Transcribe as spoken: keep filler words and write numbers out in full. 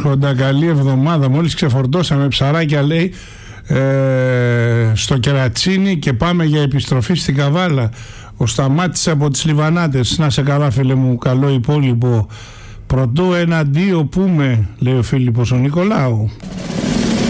Άρχοντα, καλή εβδομάδα. Μόλις ξεφορτώσαμε ψαράκια, λέει, ε, στο Κερατσίνι και πάμε για επιστροφή στην Καβάλα. Ο Σταμάτης από τις Λιβανάτες. Να σε καλά, φίλε μου, καλό υπόλοιπο. Πρωτού ένα-δύο πούμε, λέει ο Φίλιππος ο Νικολάου.